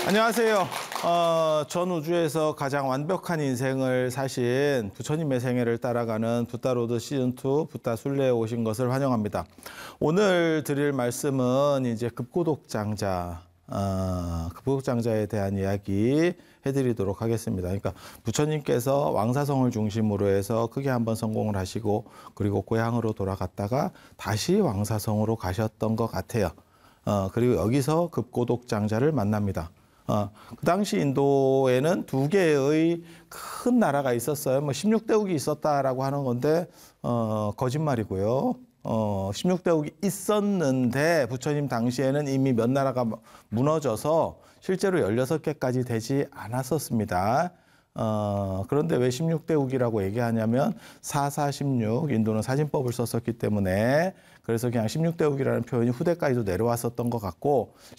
안녕하세요. 전 우주에서 가장 완벽한 인생을 사신 부처님의 생애를 따라가는 붓다로드 시즌2 붓다 순례에 오신 것을 환영합니다. 오늘 드릴 말씀은 이제 급고독장자에 대한 이야기 해드리도록 하겠습니다. 그러니까 부처님께서 왕사성을 중심으로 해서 크게 한번 성공을 하시고 그리고 고향으로 돌아갔다가 다시 왕사성으로 가셨던 것 같아요. 그리고 여기서 급고독장자를 만납니다. 그 당시 인도에는 두 개의 큰 나라가 있었어요. 16대국이 있었다라고 하는 건데, 거짓말이고요. 16대국이 있었는데, 부처님 당시에는 이미 몇 나라가 무너져서 실제로 16개까지 되지 않았었습니다. 그런데 왜 16대국이라고 얘기하냐면 4,4,16 인도는 사진법을 썼었기 때문에 그래서 그냥 16대국이라는 표현이 후대까지도 내려왔었던 것 같고